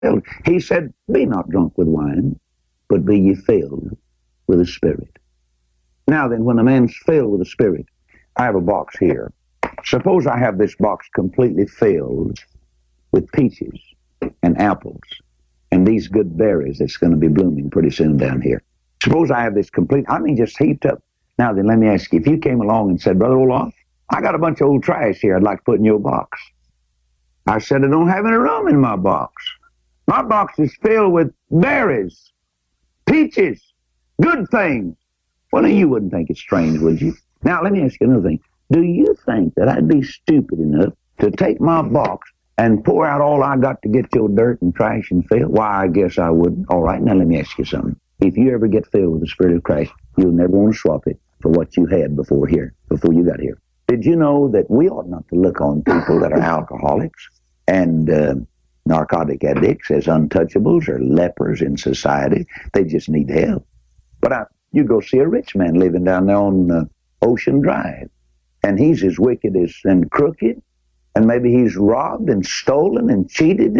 filled. He said, be not drunk with wine, but be ye filled with the Spirit. Now then, when a man's filled with the Spirit, I have a box here. Suppose I have this box completely filled with peaches and apples and these good berries that's going to be blooming pretty soon down here. Suppose I have this complete, just heaped up. Now then, let me ask you, if you came along and said, Brother Olaf, I got a bunch of old trash here I'd like to put in your box. I said, I don't have any room in my box. My box is filled with berries, peaches, good things. Well, now, you wouldn't think it's strange, would you? Now, let me ask you another thing. Do you think that I'd be stupid enough to take my box and pour out all I got to get your dirt and trash and fill? Why, I guess I wouldn't. All right, now let me ask you something. If you ever get filled with the Spirit of Christ, you'll never want to swap it for what you had before you got here. Did you know that we ought not to look on people that are alcoholics and narcotic addicts as untouchables or lepers in society? They just need help. But you go see a rich man living down there on Ocean Drive, and he's as wicked and crooked, and maybe he's robbed and stolen and cheated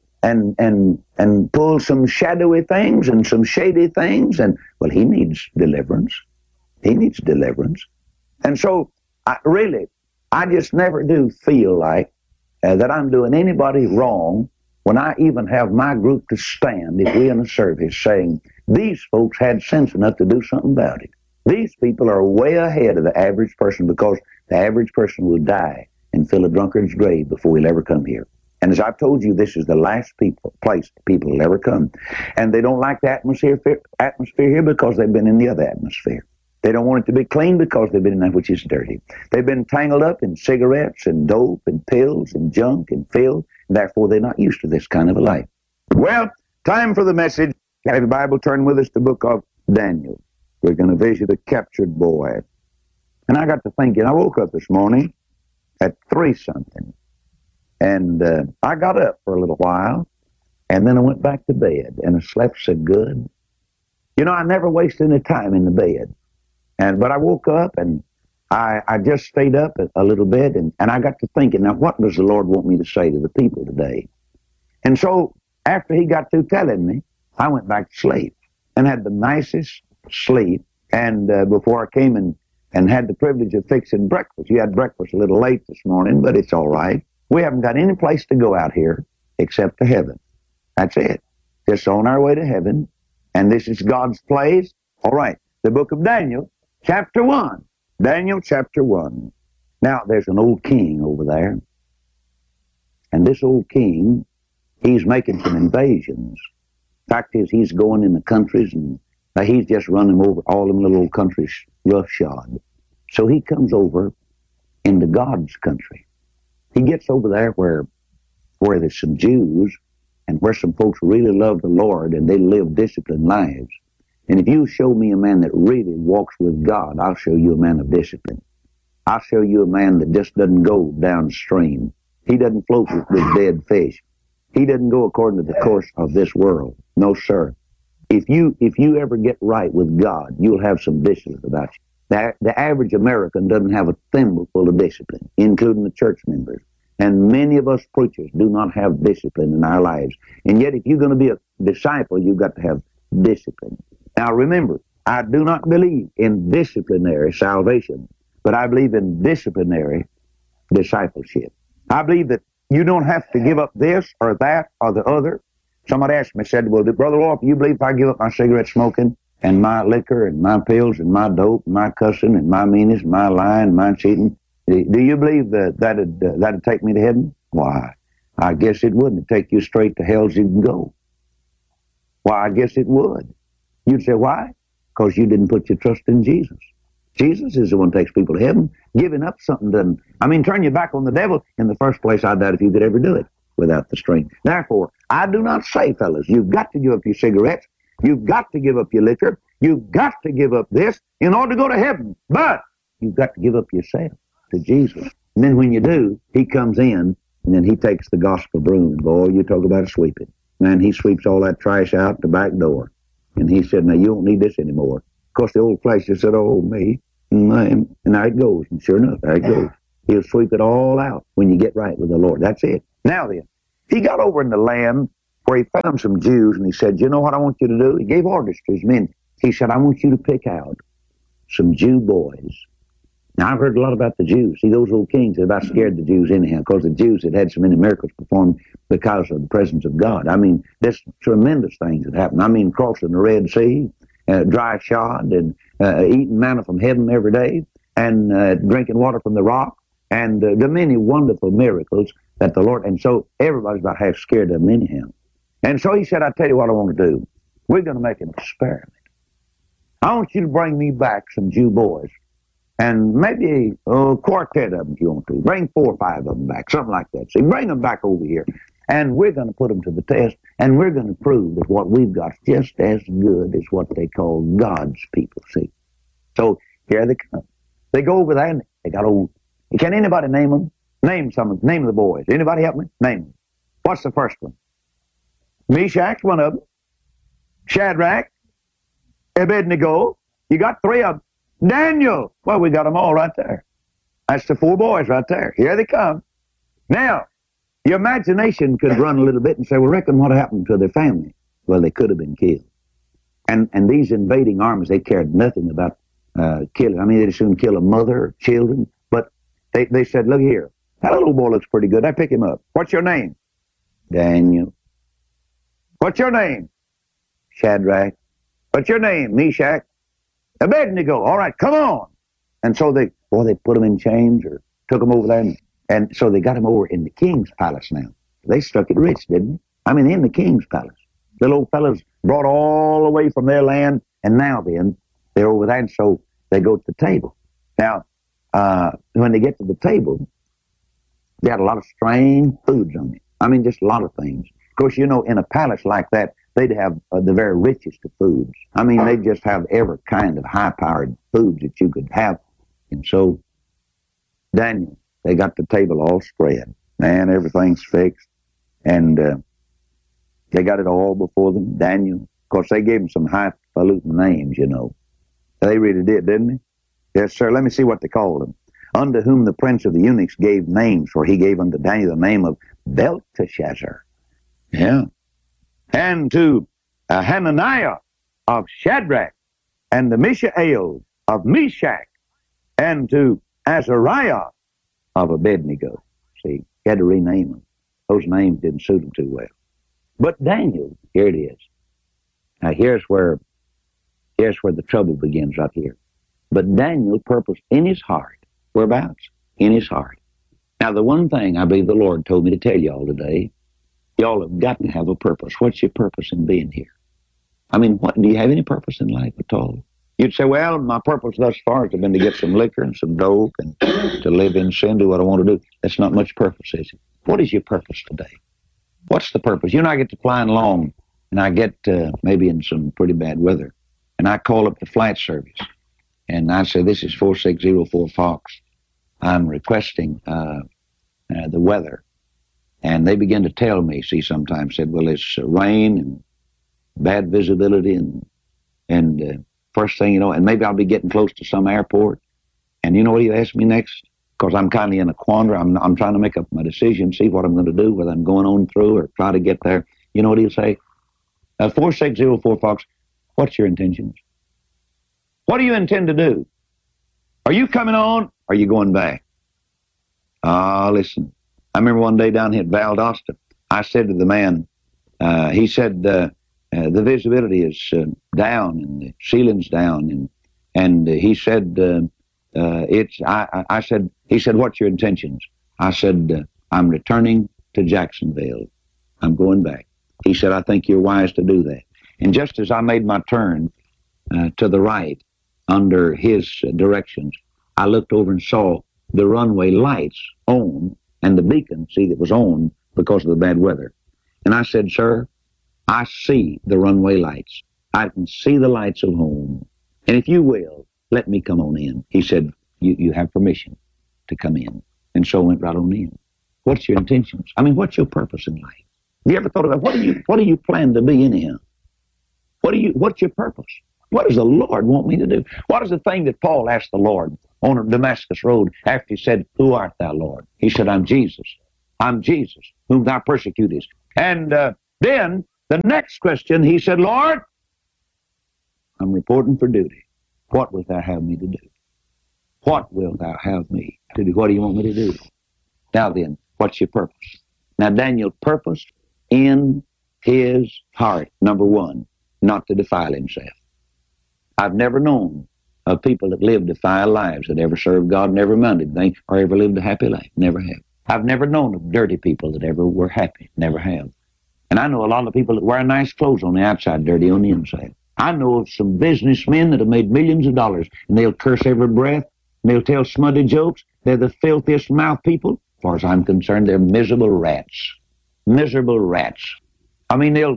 and pulled some shadowy things and some shady things, and well, he needs deliverance. He needs deliverance. And so, I just never do feel like that I'm doing anybody wrong when I even have my group to stand, if we in a service, saying, these folks had sense enough to do something about it. These people are way ahead of the average person, because the average person will die and fill a drunkard's grave before he'll ever come here. And as I've told you, this is the last place people will ever come. And they don't like the atmosphere here because they've been in the other atmosphere. They don't want it to be clean because they've been in that which is dirty. They've been tangled up in cigarettes and dope and pills and junk and filth. And therefore, they're not used to this kind of a life. Well, time for the message. Have your Bible, turn with us to the book of Daniel. We're going to visit a captured boy. And I got to thinking, I woke up this morning at 3-something. And I got up for a little while. And then I went back to bed. And I slept so good. You know, I never wasted any time in the bed. But I woke up and I just stayed up a little bit. And I got to thinking, now what does the Lord want me to say to the people today? And so after he got through telling me, I went back to sleep and had the nicest sleep. And before I came and had the privilege of fixing breakfast. You had breakfast a little late this morning, but it's all right. We haven't got any place to go out here except to heaven. That's it. Just on our way to heaven. And this is God's place. All right. The book of Daniel, chapter 1. Daniel, chapter 1. Now, there's an old king over there. And this old king, he's making some invasions. Fact is, he's going in the countries, and he's just running over all them little old countries roughshod. So he comes over into God's country. He gets over there where there's some Jews and where some folks really love the Lord and they live disciplined lives. And if you show me a man that really walks with God, I'll show you a man of discipline. I'll show you a man that just doesn't go downstream. He doesn't float with dead fish. He doesn't go according to the course of this world. No, sir. If you ever get right with God, you'll have some discipline about you. The average American doesn't have a thimble full of discipline, including the church members. And many of us preachers do not have discipline in our lives. And yet, if you're going to be a disciple, you've got to have discipline. Now, remember, I do not believe in disciplinary salvation, but I believe in disciplinary discipleship. I believe that you don't have to give up this or that or the other. Somebody asked me, said, well, Brother Wolf, you believe if I give up my cigarette smoking and my liquor and my pills and my dope and my cussing and my meanness and my lying and my cheating, do you believe that'd take me to heaven? Why, I guess it wouldn't. It'd take you straight to hell as you can go. Why, I guess it would. You'd say, why? Because you didn't put your trust in Jesus. Jesus is the one who takes people to heaven. Giving up something doesn't, turn your back on the devil. In the first place, I doubt if you could ever do it without the strength. Therefore, I do not say, fellas, you've got to give up your cigarettes. You've got to give up your liquor. You've got to give up this in order to go to heaven. But you've got to give up yourself to Jesus. And then when you do, he comes in, and then he takes the gospel broom. Boy, you talk about a sweeping. Man, he sweeps all that trash out the back door. And he said, now, you don't need this anymore. Of course, the old flesh just said, oh, me. And there it goes. And sure enough, there it goes. He'll sweep it all out when you get right with the Lord. That's it. Now then, he got over in the land where he found some Jews, and he said, you know what I want you to do? He gave orders to his men. He said, I want you to pick out some Jew boys. Now, I've heard a lot about the Jews. See, those old kings had about scared the Jews anyhow, because the Jews had had so many miracles performed because of the presence of God. I mean, there's tremendous things that happened. I mean, crossing the Red Sea, dry shod, and eating manna from heaven every day, and drinking water from the rock, and the many wonderful miracles that the Lord, and so everybody's about half scared of them anyhow. And so he said, I tell you what I want to do. We're going to make an experiment. I want you to bring me back some Jew boys. And maybe a quartet of them if you want to. Bring 4 or 5 of them back, something like that. See, bring them back over here. And we're going to put them to the test. And we're going to prove that what we've got is just as good as what they call God's people, see. So here they come. They go over there and they got old. Can anybody name them? Name the boys. Anybody help me? Name them. What's the first one? Meshach's one of them. Shadrach. Abednego. You got 3 of them. Daniel. Well, we got them all right there. That's the 4 boys right there. Here they come. Now, your imagination could run a little bit and say, well, reckon what happened to their family? Well, they could have been killed. And these invading armies, they cared nothing about killing. I mean, they'd soon kill a mother or children. But they said, look here. That little boy looks pretty good. I pick him up. What's your name? Daniel. What's your name? Shadrach. What's your name? Meshach. Abednego. All right, come on. And so they put him in chains or took him over there. And so they got him over in the king's palace now. They struck it rich, didn't they? I mean, in the king's palace. The little fellas brought all the way from their land. And now then, they're over there. And so they go to the table. Now, when they get to the table, they had a lot of strange foods on it. I mean, just a lot of things. Of course, you know, in a palace like that, they'd have the very richest of foods. I mean, they'd just have every kind of high-powered foods that you could have. And so, Daniel, they got the table all spread. Man, everything's fixed. And they got it all before them. Daniel, of course, they gave him some highfalutin names, you know. They really did, didn't they? Yes, sir. Let me see what they called him. Unto whom the prince of the eunuchs gave names, for he gave unto Daniel the name of Belteshazzar. Yeah. And to Hananiah of Shadrach, and to Mishael of Meshach, and to Azariah of Abednego. See, he had to rename them. Those names didn't suit them too well. But Daniel, here it is. Now here's where the trouble begins right here. But Daniel purposed in his heart, whereabouts? In his heart. Now the one thing I believe the Lord told me to tell y'all today, y'all have got to have a purpose. What's your purpose in being here? I mean, do you have any purpose in life at all? You'd say, well, my purpose thus far has been to get some liquor and some dope and to live in sin, do what I want to do. That's not much purpose, is it? What is your purpose today? What's the purpose? You and I get to flying along, and I get maybe in some pretty bad weather, and I call up the flight service, and I say, this is 4604 Fox. I'm requesting the weather. And they begin to tell me, see, sometimes said, well, it's rain and bad visibility and first thing you know, and maybe I'll be getting close to some airport. And you know what he asked me next? Because I'm kind of in a quandary. I'm trying to make up my decision, see what I'm going to do, whether I'm going on through or try to get there. You know what he'll say? 4604 Fox, what's your intentions? What do you intend to do? Are you coming on? Or are you going back? Listen. I remember one day down here at Valdosta, I said to the man, he said, the visibility is down and the ceiling's down. And he said, he said, what's your intentions? I said, I'm returning to Jacksonville. I'm going back. He said, I think you're wise to do that. And just as I made my turn to the right under his directions, I looked over and saw the runway lights on and the beacon, see, that was on because of the bad weather. And I said, sir, I see the runway lights. I can see the lights of home. And if you will, let me come on in. He said, you have permission to come in. And so I went right on in. What's your intentions? I mean, what's your purpose in life? Have you ever thought about what do you plan to be anyhow? What's your purpose? What does the Lord want me to do? What is the thing that Paul asked the Lord on Damascus Road after he said, who art thou, Lord? He said, I'm Jesus. I'm Jesus, whom thou persecutest. And Then the next question, he said, Lord, I'm reporting for duty. What wilt thou have me to do? What wilt thou have me to do? What do you want me to do? Now then, what's your purpose? Now Daniel purposed in his heart, number one, not to defile himself. I've never known of people that lived defiled lives that ever served God, never amounted anything, or ever lived a happy life. Never have. I've never known of dirty people that ever were happy. Never have. And I know a lot of people that wear nice clothes on the outside, dirty on the inside. I know of some businessmen that have made millions of dollars, and they'll curse every breath, and they'll tell smutty jokes. They're the filthiest mouth people. As far as I'm concerned, they're miserable rats. Miserable rats. I mean, they'll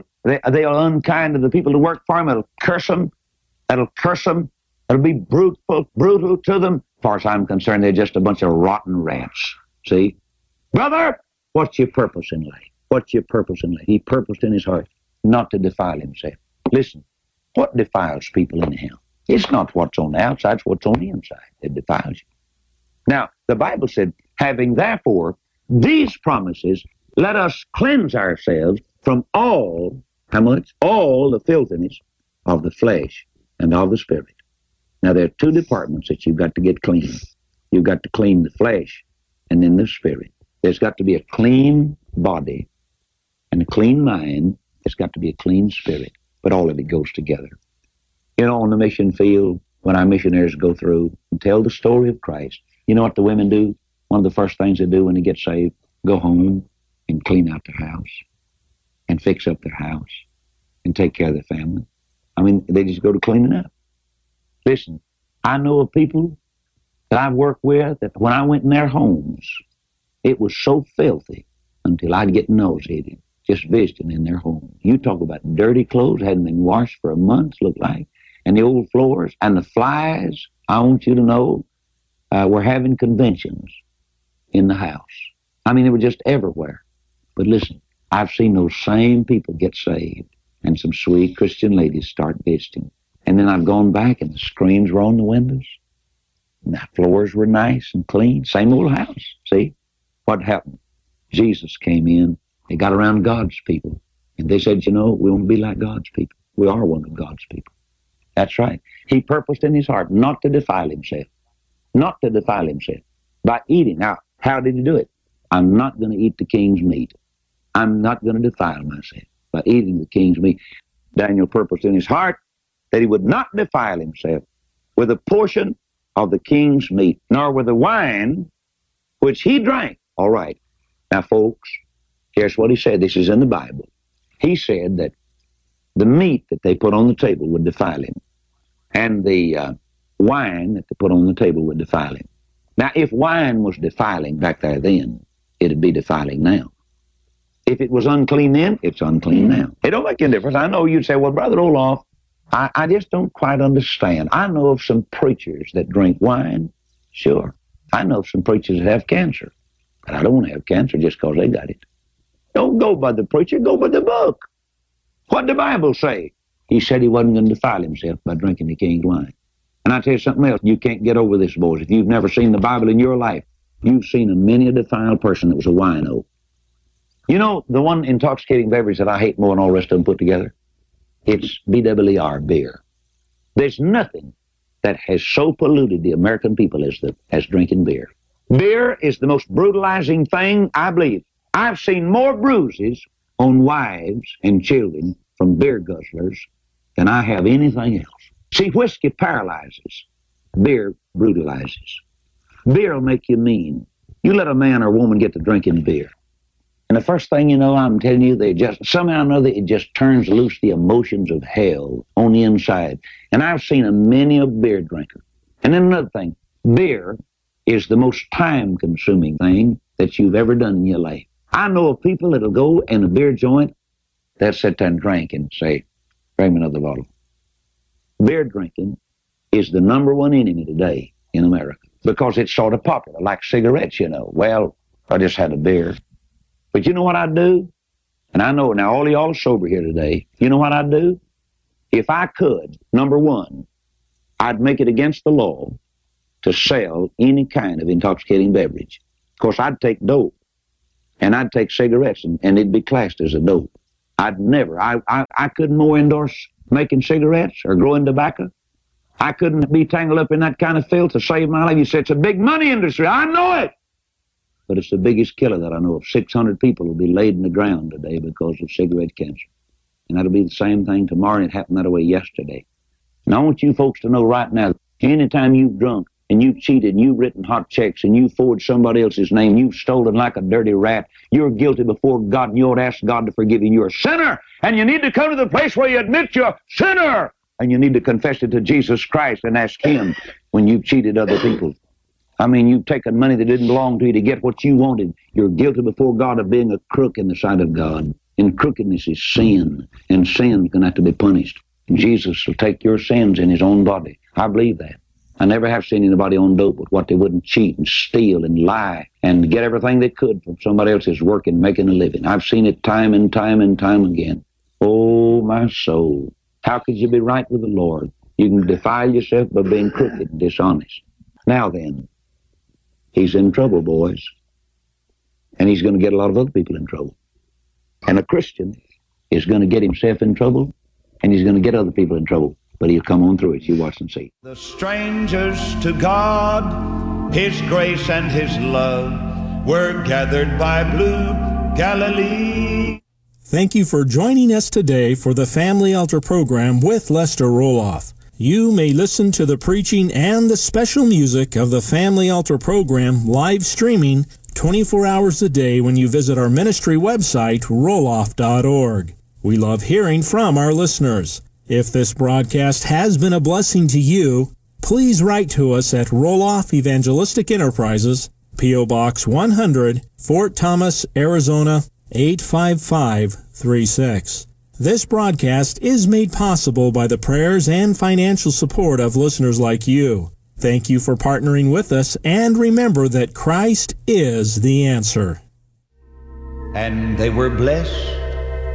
unkind to the people who work for them. It'll curse them. That'll curse them. It'll be brutal to them. As far as I'm concerned, they're just a bunch of rotten rats. See? Brother, what's your purpose in life? What's your purpose in life? He purposed in his heart not to defile himself. Listen, what defiles people anyhow? It's not what's on the outside, it's what's on the inside that defiles you. Now, the Bible said, having therefore these promises, let us cleanse ourselves from all, how much? All the filthiness of the flesh and of the spirit. Now, there are two departments that you've got to get clean. You've got to clean the flesh and then the spirit. There's got to be a clean body and a clean mind. There's got to be a clean spirit. But all of it goes together. You know, on the mission field, when our missionaries go through and tell the story of Christ, you know what the women do? One of the first things they do when they get saved, go home and clean out their house and fix up their house and take care of their family. I mean, they just go to cleaning up. Listen, I know of people that I've worked with that when I went in their homes, it was so filthy until I'd get nosy at it, just visiting in their home. You talk about dirty clothes, hadn't been washed for a month, looked like, and the old floors and the flies. I want you to know, we're having conventions in the house. I mean, they were just everywhere. But listen, I've seen those same people get saved and some sweet Christian ladies start visiting. And then I've gone back and the screens were on the windows. And the floors were nice and clean. Same old house. See? What happened? Jesus came in. They got around God's people. And they said, you know, we won't be like God's people. We are one of God's people. That's right. He purposed in his heart not to defile himself. Not to defile himself. By eating. Now, how did he do it? I'm not going to eat the king's meat. I'm not going to defile myself by eating the king's meat. Daniel purposed in his heart that he would not defile himself with a portion of the king's meat, nor with the wine which he drank. All right. Now, folks, here's what he said. This is in the Bible. He said that the meat that they put on the table would defile him, and the wine that they put on the table would defile him. Now, if wine was defiling back there then, it'd be defiling now. If it was unclean then, it's unclean now. It don't make any difference. I know you'd say, well, Brother Olaf, I just don't quite understand. I know of some preachers that drink wine. Sure. I know of some preachers that have cancer. But I don't want to have cancer just because they got it. Don't go by the preacher, go by the book. What did the Bible say? He said he wasn't going to defile himself by drinking the king's wine. And I tell you something else, you can't get over this, boys. If you've never seen the Bible in your life, you've seen many a defiled person that was a wino. You know, the one intoxicating beverage that I hate more than all the rest of them put together? It's BWR, beer. There's nothing that has so polluted the American people as drinking beer. Beer is the most brutalizing thing, I believe. I've seen more bruises on wives and children from beer guzzlers than I have anything else. See, whiskey paralyzes. Beer brutalizes. Beer will make you mean. You let a man or woman get to drinking beer, and the first thing you know, I'm telling you, they just, somehow or another, it just turns loose the emotions of hell on the inside. And I've seen many a beer drinker. And then another thing, beer is the most time-consuming thing that you've ever done in your life. I know of people that'll go in a beer joint, they'll sit there and drink and say, bring me another bottle. Beer drinking is the number one enemy today in America because it's sort of popular, like cigarettes, you know. Well, I just had a beer. But you know what I'd do? And I know, now all of y'all are sober here today. You know what I'd do? If I could, number one, I'd make it against the law to sell any kind of intoxicating beverage. Of course, I'd take dope, and I'd take cigarettes, and it'd be classed as a dope. I couldn't more endorse making cigarettes or growing tobacco. I couldn't be tangled up in that kind of filth to save my life. You say it's a big money industry. I know it. But it's the biggest killer that I know of. 600 people will be laid in the ground today because of cigarette cancer. And that'll be the same thing tomorrow. It happened that way yesterday. And I want you folks to know right now, anytime you've drunk and you've cheated and you've written hot checks and you've forged somebody else's name, you've stolen like a dirty rat, you're guilty before God and you ought to ask God to forgive you. You're a sinner. And you need to come to the place where you admit you're a sinner. And you need to confess it to Jesus Christ and ask Him when you've cheated other people. I mean, you've taken money that didn't belong to you to get what you wanted. You're guilty before God of being a crook in the sight of God. And crookedness is sin. And sin's going to have to be punished. And Jesus will take your sins in His own body. I believe that. I never have seen anybody on dope with what they wouldn't cheat and steal and lie and get everything they could from somebody else's work and making a living. I've seen it time and time and time again. Oh, my soul. How could you be right with the Lord? You can defile yourself by being crooked and dishonest. Now then, he's in trouble, boys. And he's going to get a lot of other people in trouble. And a Christian is going to get himself in trouble, and he's going to get other people in trouble. But he'll come on through it. You watch and see. The strangers to God, His grace and His love, were gathered by blue Galilee. Thank you for joining us today for the Family Altar program with Lester Roloff. You may listen to the preaching and the special music of the Family Altar program live streaming 24 hours a day when you visit our ministry website, roloff.org. We love hearing from our listeners. If this broadcast has been a blessing to you, please write to us at Roloff Evangelistic Enterprises, P.O. Box 100, Fort Thomas, Arizona, 85536. This broadcast is made possible by the prayers and financial support of listeners like you. Thank you for partnering with us, and remember that Christ is the answer. And they were blessed